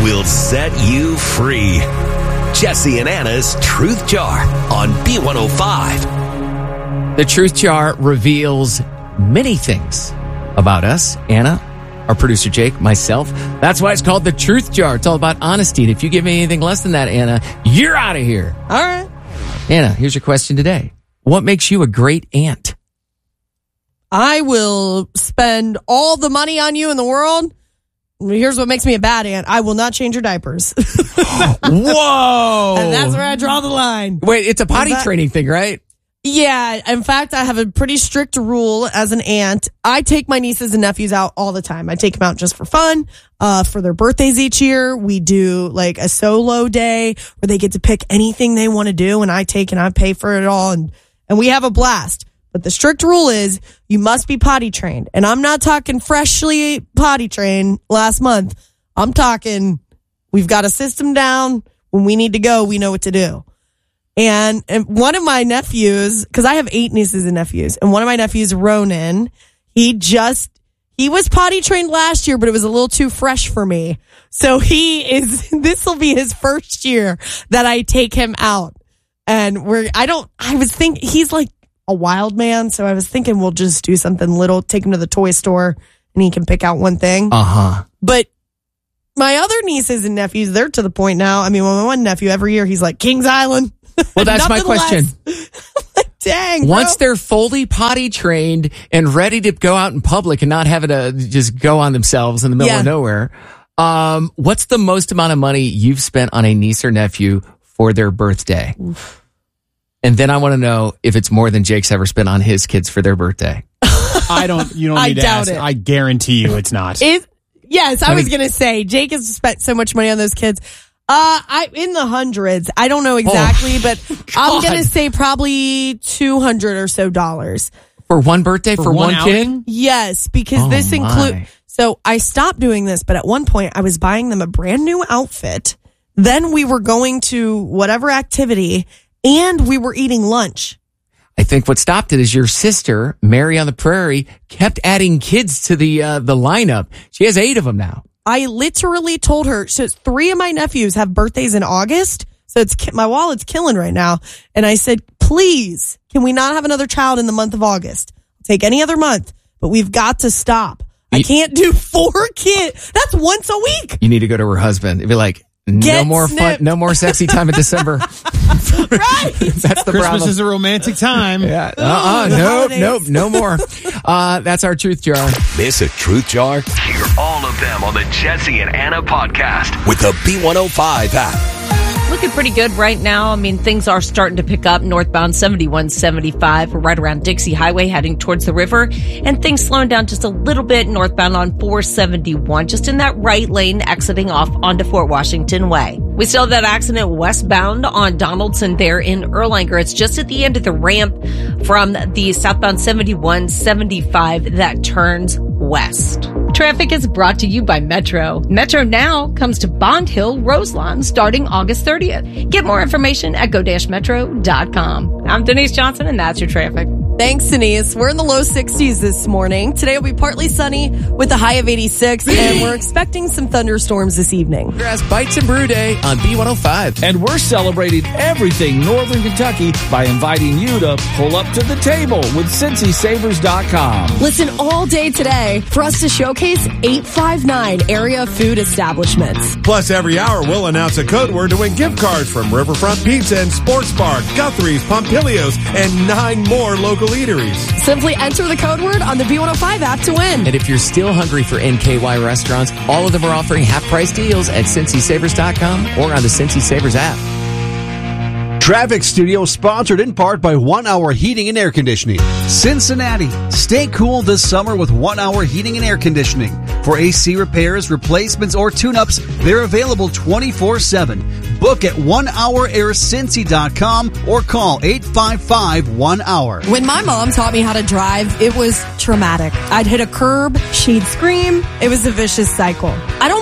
will set you free. Jesse and Anna's Truth Jar on B105. The Truth Jar reveals many things about us. Anna, our producer Jake, myself. That's why it's called the Truth Jar. It's all about honesty. And if you give me anything less than that, Anna, you're out of here. All right. Anna, here's your question today. What makes you a great aunt? I will spend all the money on you in the world. Here's what makes me a bad aunt. I will not change your diapers. Whoa. And that's where I draw the line. Wait, it's a potty training thing, right? Yeah. In fact, I have a pretty strict rule as an aunt. I take my nieces and nephews out all the time. I take them out just for fun, for their birthdays each year. We do like a solo day where they get to pick anything they want to do, and I pay for it all, and we have a blast. But the strict rule is you must be potty trained. And I'm not talking freshly potty trained last month. I'm talking we've got a system down. When we need to go, we know what to do. And one of my nephews, because I have 8 nieces and nephews, and one of my nephews, Ronan, he was potty trained last year, but it was a little too fresh for me. So this will be his first year that I take him out. And he's like a wild man. So I was thinking we'll just do something little, take him to the toy store and he can pick out one thing. But my other nieces and nephews, they're to the point now. I mean, my one nephew, every year, he's like, Kings Island. Well, that's my question. Dang, once they're fully potty trained and ready to go out in public and not having to just go on themselves in the middle of nowhere, what's the most amount of money you've spent on a niece or nephew for their birthday? Oof. And then I want to know if it's more than Jake's ever spent on his kids for their birthday. You don't need to ask. I guarantee you it's not. Yes, I was going to say, Jake has spent so much money on those kids. In the hundreds. I don't know exactly, but I'm going to say probably $200 or so. For one birthday? For one kid? Yes, because this includes... So I stopped doing this, but at one point I was buying them a brand new outfit. Then we were going to whatever activity, and we were eating lunch. I think what stopped it is your sister, Mary on the Prairie, kept adding kids to the lineup. She has 8 of them now. I literally told her, so 3 of my nephews have birthdays in August, so my wallet's killing right now. And I said, please, can we not have another child in the month of August? I'll take any other month, but we've got to stop. I can't do 4 kids. That's once a week. You need to go to her husband and be like, no more fun, no more sexy time in December. Right. That's the Christmas problem. is a romantic time. Yeah. Nope, no more. That's our Truth Jar. Miss a Truth Jar? Hear all of them on the Jesse and Anna podcast with the B105 app. Looking pretty good right now. I mean, things are starting to pick up northbound 7175 right around Dixie Highway heading towards the river, and things slowing down just a little bit northbound on 471, just in that right lane exiting off onto Fort Washington Way. We still have that accident westbound on Donaldson there in Erlanger. It's just at the end of the ramp from the southbound 7175 that turns west. Traffic is brought to you by Metro. Metro Now comes to Bond Hill, Roselawn, starting August 30th. Get more information at go-metro.com. I'm Denise Johnson, and that's your traffic. Thanks, Denise. We're in the low 60s this morning. Today will be partly sunny with a high of 86, and we're expecting some thunderstorms this evening. Grass Bites and Brew Day on B105. And we're celebrating everything Northern Kentucky by inviting you to pull up to the table with CincySavers.com. Listen all day today for us to showcase 859 area food establishments. Plus, every hour we'll announce a code word to win gift cards from Riverfront Pizza and Sports Bar, Guthrie's, Pompilios, and 9 more local eateries. Simply enter the code word on the B105 app to win. And if you're still hungry for NKY restaurants, all of them are offering half-price deals at CincySavers.com or on the Cincy Savers app. Traffic Studio sponsored in part by 1 Hour Heating and Air Conditioning. Cincinnati, stay cool this summer with 1 Hour Heating and Air Conditioning. For AC repairs, replacements, or tune-ups, they're available 24/7. Book at onehouraircincy.com or call 855-1-HOUR. When my mom taught me how to drive, it was traumatic. I'd hit a curb, she'd scream. It was a vicious cycle. I don't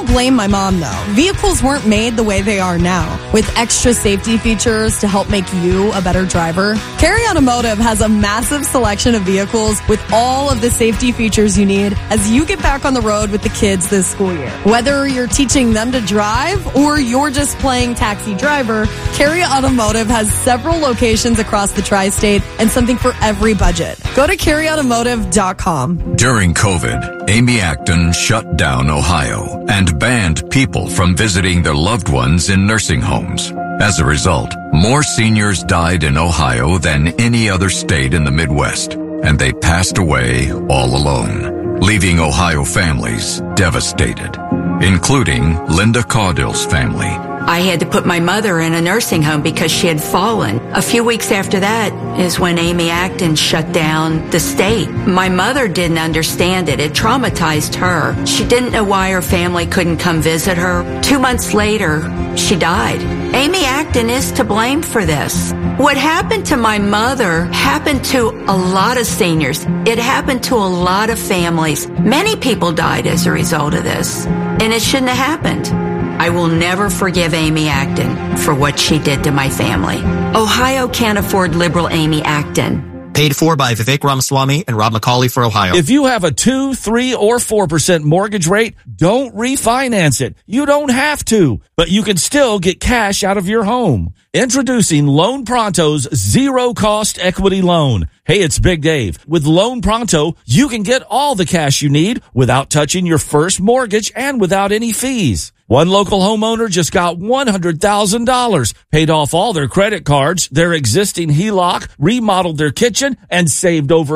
don't blame my mom, though. Vehicles weren't made the way they are now, with extra safety features to help make you a better driver. Carry Automotive has a massive selection of vehicles with all of the safety features you need as you get back on the road with the kids this school year. Whether you're teaching them to drive or you're just playing taxi driver, Carry Automotive has several locations across the tri-state and something for every budget. Go to carryautomotive.com. During COVID, Amy Acton shut down Ohio and banned people from visiting their loved ones in nursing homes. As a result, more seniors died in Ohio than any other state in the Midwest, and they passed away all alone, leaving Ohio families devastated, including Linda Caudill's family. I had to put my mother in a nursing home because she had fallen. A few weeks after that is when Amy Acton shut down the state. My mother didn't understand it. It traumatized her. She didn't know why her family couldn't come visit her. 2 months later, she died. Amy Acton is to blame for this. What happened to my mother happened to a lot of seniors. It happened to a lot of families. Many people died as a result of this, and it shouldn't have happened. I will never forgive Amy Acton for what she did to my family. Ohio can't afford liberal Amy Acton. Paid for by Vivek Ramaswamy and Rob McCauley for Ohio. If you have a 2, 3, or 4% mortgage rate, don't refinance it. You don't have to, but you can still get cash out of your home. Introducing Loan Pronto's zero-cost equity loan. Hey, it's Big Dave. With Loan Pronto, you can get all the cash you need without touching your first mortgage and without any fees. One local homeowner just got $100,000, paid off all their credit cards, their existing HELOC, remodeled their kitchen, and saved over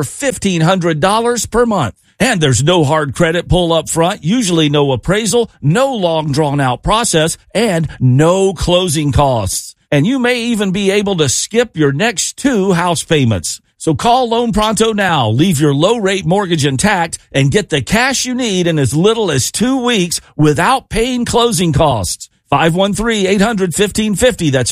$1,500 per month. And there's no hard credit pull up front, usually no appraisal, no long drawn out process, and no closing costs. And you may even be able to skip your next 2 house payments. So call Loan Pronto now, leave your low-rate mortgage intact, and get the cash you need in as little as 2 weeks without paying closing costs. 513-800-1550. That's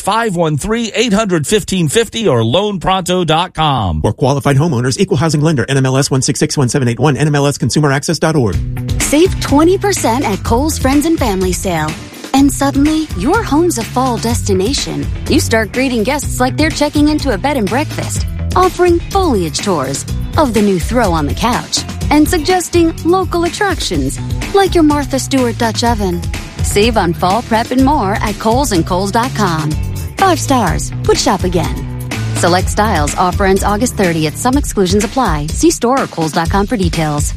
513-800-1550 or loanpronto.com. For qualified homeowners, Equal Housing Lender, NMLS 1661781, NMLSConsumerAccess.org. Save 20% at Kohl's Friends and Family Sale. And suddenly, your home's a fall destination. You start greeting guests like they're checking into a bed and breakfast, offering foliage tours of the new throw on the couch, and suggesting local attractions like your Martha Stewart Dutch oven. Save on fall prep and more at Kohl's and Kohl's.com. 5 stars. Would shop again. Select styles. Offer ends August 30th. Some exclusions apply. See store or Kohl's.com for details.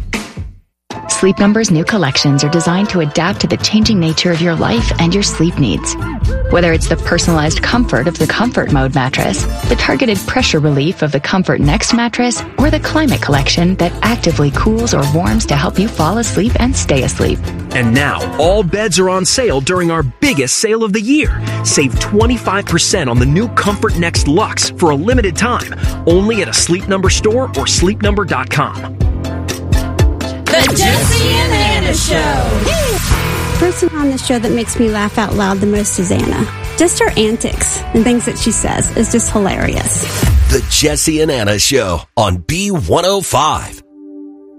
Sleep Number's new collections are designed to adapt to the changing nature of your life and your sleep needs. Whether it's the personalized comfort of the Comfort Mode mattress, the targeted pressure relief of the Comfort Next mattress, or the Climate Collection that actively cools or warms to help you fall asleep and stay asleep. And now, all beds are on sale during our biggest sale of the year. Save 25% on the new Comfort Next Luxe for a limited time, only at a Sleep Number store or sleepnumber.com. The Jesse and Anna Show. The person on the show that makes me laugh out loud the most is Anna. Just her antics and things that she says is just hilarious. The Jesse and Anna Show on B105.